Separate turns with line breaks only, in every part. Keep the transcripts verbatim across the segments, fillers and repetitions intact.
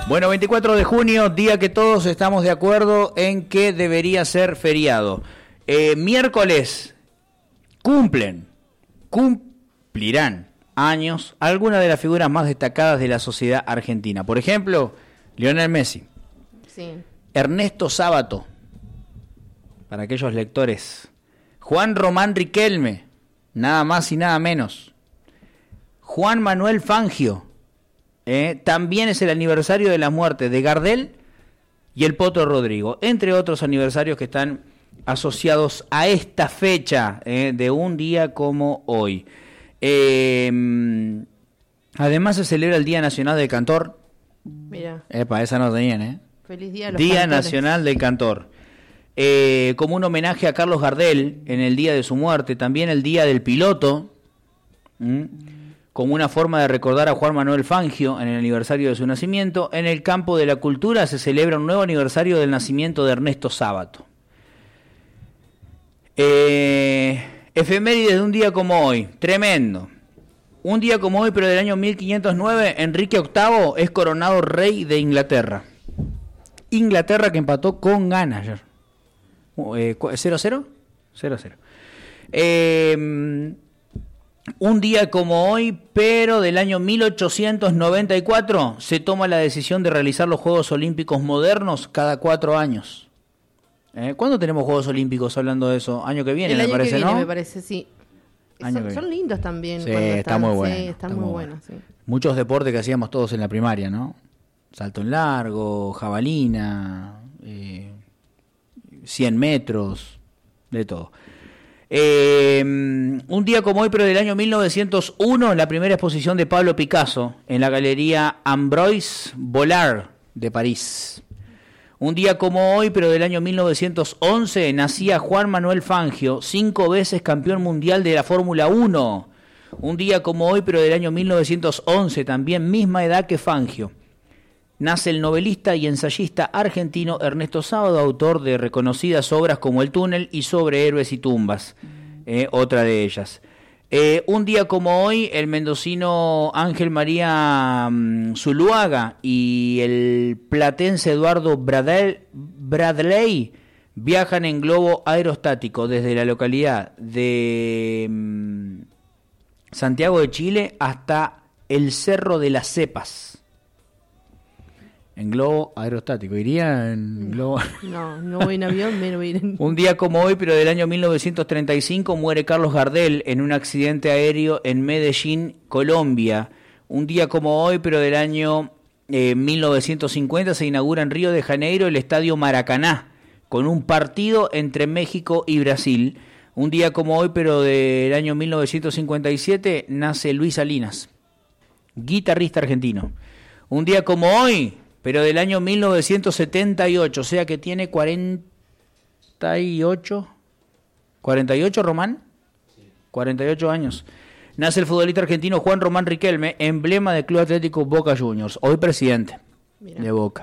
Bueno, veinticuatro de junio, día que todos estamos de acuerdo en que debería ser feriado. Eh, miércoles cumplen, cumplirán años algunas de las figuras más destacadas de la sociedad argentina. Por ejemplo, Lionel Messi.
Sí.
Ernesto Sábato, para aquellos lectores. Juan Román Riquelme, nada más y nada menos. Juan Manuel Fangio. Eh, también es el aniversario de la muerte de Gardel y el Potro Rodrigo, entre otros aniversarios que están asociados a esta fecha eh, de un día como hoy. Eh, además se celebra el Día Nacional del Cantor.
Mira.
Epa, esa no tenían, ¿eh?
Feliz día a los
Día
cantores.
Nacional del Cantor. Eh, como un homenaje a Carlos Gardel en el día de su muerte, también el Día del Piloto. ¿Mm? Como una forma de recordar a Juan Manuel Fangio en el aniversario de su nacimiento. En el campo de la cultura se celebra un nuevo aniversario del nacimiento de Ernesto Sábato. Eh, efemérides de un día como hoy, tremendo. Un día como hoy, pero del año mil quinientos nueve, Enrique octavo es coronado rey de Inglaterra. Inglaterra que empató con Ghana ayer. Eh, ¿cero a cero? cero a cero. Eh... Un día como hoy, pero del año mil ochocientos noventa y cuatro, se toma la decisión de realizar los Juegos Olímpicos modernos cada cuatro años. ¿Eh? ¿Cuándo tenemos Juegos Olímpicos hablando de eso? Año que viene,
El
me
año
parece,
que viene,
¿no?
me parece, sí.
Año
Son,
que
son lindos también.
Sí,
cuando
está
están,
muy bueno.
Sí, están
está
muy
muy
buenos.
bueno.
Sí.
Muchos deportes que hacíamos todos en la primaria, ¿no? Salto en largo, jabalina, eh, cien metros, de todo. Eh, un día como hoy, pero del año mil novecientos uno, la primera exposición de Pablo Picasso en la Galería Ambroise Vollard de París. Un día como hoy, pero del año mil novecientos once, nacía Juan Manuel Fangio, cinco veces campeón mundial de la Fórmula uno. Un día como hoy, pero del año mil novecientos once, también misma edad que Fangio, nace el novelista y ensayista argentino Ernesto Sábato, autor de reconocidas obras como El túnel y Sobre héroes y tumbas, eh, otra de ellas. Eh, un día como hoy, el mendocino Ángel María um, Zuluaga y el platense Eduardo Bradley, Bradley viajan en globo aerostático desde la localidad de um, Santiago de Chile hasta el Cerro de las Cepas. En globo aerostático. ¿Iría en globo?
No, no voy en avión, menos voy en...
Un día como hoy, pero del año mil novecientos treinta y cinco, muere Carlos Gardel en un accidente aéreo en Medellín, Colombia. Un día como hoy, pero del año eh, mil novecientos cincuenta, se inaugura en Río de Janeiro el Estadio Maracaná, con un partido entre México y Brasil. Un día como hoy, pero del año mil novecientos cincuenta y siete, nace Luis Salinas, guitarrista argentino. Un día como hoy, pero del año mil novecientos setenta y ocho, o sea que tiene cuarenta y ocho, ¿cuarenta y ocho, Román? Sí. cuarenta y ocho años. Nace el futbolista argentino Juan Román Riquelme, emblema del Club Atlético Boca Juniors, hoy presidente Mirá. de Boca.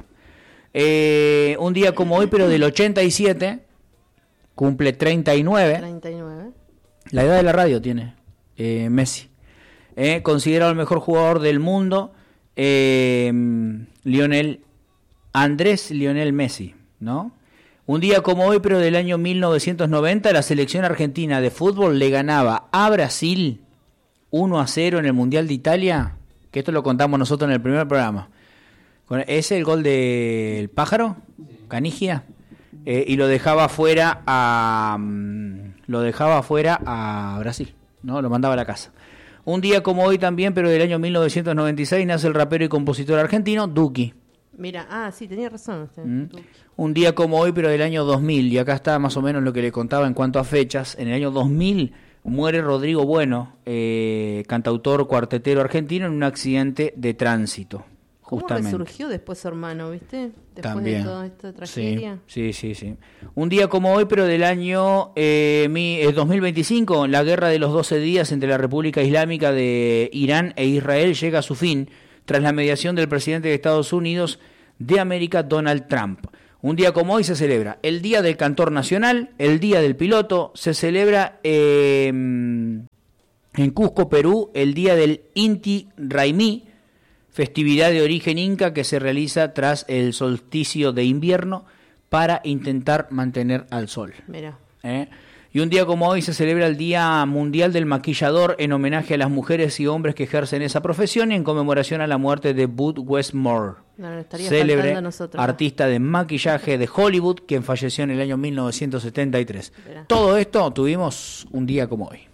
Eh, un día como hoy, pero del ochenta y siete, cumple treinta y nueve.
treinta y nueve.
La edad de la radio tiene eh, Messi. Eh, considerado el mejor jugador del mundo. Eh, Lionel Andrés Lionel Messi, ¿no? Un día como hoy, pero del año mil novecientos noventa, la selección argentina de fútbol le ganaba a Brasil uno a cero en el Mundial de Italia, que esto lo contamos nosotros en el primer programa. ¿Ese es el gol del Pájaro? Canigia. Eh, y lo dejaba fuera a um, lo dejaba fuera a Brasil, ¿no? Lo mandaba a la casa. Un día como hoy también, pero del año mil novecientos noventa y seis, nace el rapero y compositor argentino Duki.
Mira, ah, sí, tenía razón usted.
¿Mm? Un día como hoy, pero del año dos mil, y acá está más o menos lo que le contaba en cuanto a fechas. En el año dos mil muere Rodrigo Bueno, eh, cantautor cuartetero argentino, en un accidente de tránsito. Justamente.
¿Cómo resurgió después su hermano, viste? Después
También.
de toda esta tragedia.
Sí, sí, sí, sí. Un día como hoy, pero del año eh, mi, eh, dos mil veinticinco, la guerra de los doce días entre la República Islámica de Irán e Israel llega a su fin tras la mediación del presidente de Estados Unidos de América, Donald Trump. Un día como hoy se celebra el Día del Cantor Nacional, el Día del Piloto, se celebra eh, en Cusco, Perú, el Día del Inti Raymi, festividad de origen inca que se realiza tras el solsticio de invierno para intentar mantener al sol.
Mira.
¿Eh? Y un día como hoy se celebra el Día Mundial del Maquillador en homenaje a las mujeres y hombres que ejercen esa profesión y en conmemoración a la muerte de Bud Westmore,
No, estaría
célebre
faltando a nosotros, ¿no?
artista de maquillaje de Hollywood, quien falleció en el año mil novecientos setenta y tres.
Mira.
Todo esto tuvimos un día como hoy.